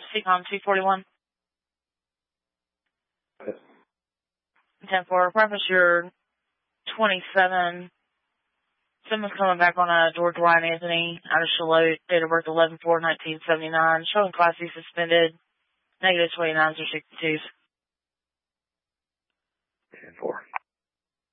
CCOM 241. Yes. 10-4, reference your 27. Someone's coming back on a George Ryan Anthony out of Charlotte, date of birth 11/4/1979, showing Class C suspended, -29s or 62s. 10-4.